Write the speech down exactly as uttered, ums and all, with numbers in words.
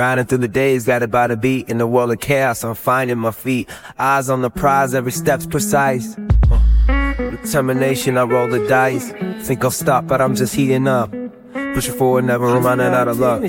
Riding through the days, guided by the beat. In the world of chaos, I'm finding my feet. Eyes on the prize, every step's precise. uh, Determination, I roll the dice. Think I'll stop, but I'm just heating up. Pushing forward, never running out of luck.